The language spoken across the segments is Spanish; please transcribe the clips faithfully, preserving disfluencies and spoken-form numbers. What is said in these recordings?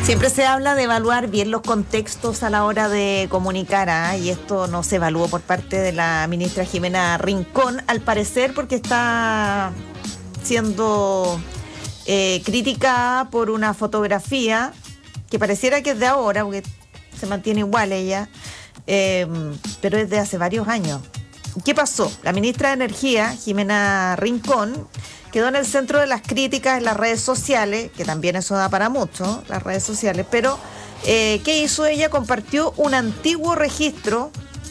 Siempre se habla de evaluar bien los contextos a la hora de comunicar, ¿eh? Y esto no se evaluó por parte de la ministra Jimena Rincón, al parecer porque está siendo eh, criticada por una fotografía que pareciera que es de ahora, porque se mantiene igual ella, eh, pero es de hace varios años. ¿Qué pasó? La ministra de Energía, Jimena Rincón, quedó en el centro de las críticas en las redes sociales, que también eso da para mucho, las redes sociales, pero eh, ¿qué hizo ella? Compartió un antiguo registro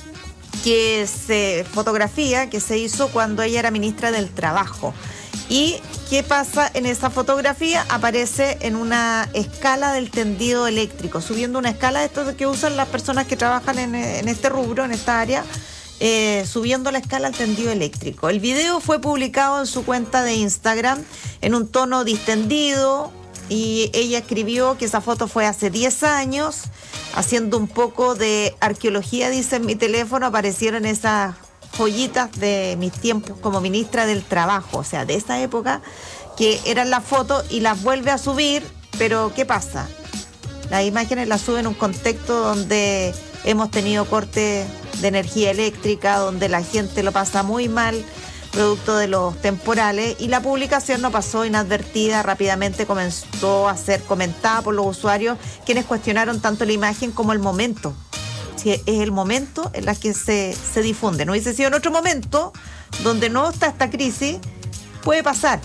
que se fotografía que se hizo cuando ella era ministra del Trabajo. ¿Y qué pasa en esa fotografía? Aparece en una escala del tendido eléctrico, subiendo una escala de estos que usan las personas que trabajan en, en este rubro, en esta área, Eh, subiendo la escala al tendido eléctrico. El video fue publicado en su cuenta de Instagram en un tono distendido y ella escribió que esa foto fue hace diez años, haciendo un poco de arqueología, dice en mi teléfono, aparecieron esas joyitas de mis tiempos como ministra del Trabajo, o sea, de esa época, que eran las fotos y las vuelve a subir, pero ¿qué pasa? Las imágenes las sube en un contexto donde hemos tenido cortes de energía eléctrica, donde la gente lo pasa muy mal, producto de los temporales, y la publicación no pasó inadvertida, rápidamente comenzó a ser comentada por los usuarios, quienes cuestionaron tanto la imagen como el momento. Si es el momento en el que se, se difunde. No hubiese sido en otro momento, donde no está esta crisis, puede pasar.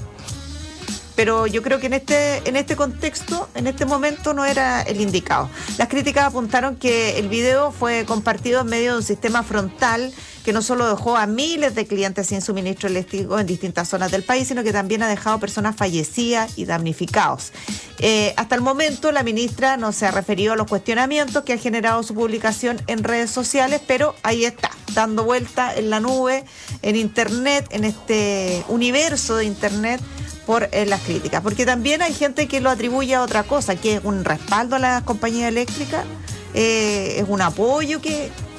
Pero yo creo que en este, en este contexto, en este momento, no era el indicado. Las críticas apuntaron que el video fue compartido en medio de un sistema frontal que no solo dejó a miles de clientes sin suministro eléctrico en distintas zonas del país, sino que también ha dejado personas fallecidas y damnificados. Eh, hasta el momento, la ministra no se ha referido a los cuestionamientos que ha generado su publicación en redes sociales, pero ahí está, dando vuelta en la nube, en Internet, en este universo de Internet, por eh, las críticas, porque también hay gente que lo atribuye a otra cosa, que es un respaldo a las compañías eléctricas, eh, es un apoyo, que